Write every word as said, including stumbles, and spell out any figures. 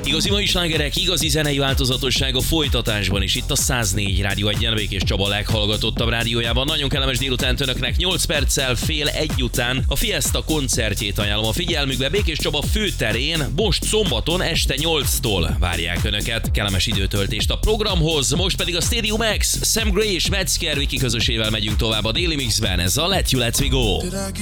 Igazi mai slágerek, igazi zenei változatosság a folytatásban is. Itt a száz négy Rádió egyen Békés Csaba leghallgatottabb rádiójában. Nagyon kellemes délután önöknek, nyolc perccel fél egy után a Fiesta koncertjét ajánlom a figyelmükbe. Békés Csaba főterén most szombaton este nyolctól várják önöket. Kellemes időtöltést a programhoz, most pedig a Stadium X, Sam Gray és Metzger Viki közösével megyünk tovább a Daily Mixben. Ez a Let You Let Me Go.